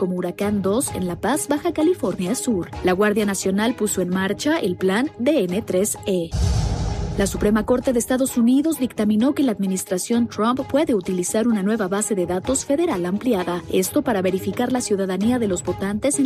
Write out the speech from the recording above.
como Huracán 2 en La Paz, Baja California Sur. La Guardia Nacional puso en marcha el plan DN3E. La Suprema Corte de Estados Unidos dictaminó que la administración Trump puede utilizar una nueva base de datos federal ampliada, esto para verificar la ciudadanía de los votantes en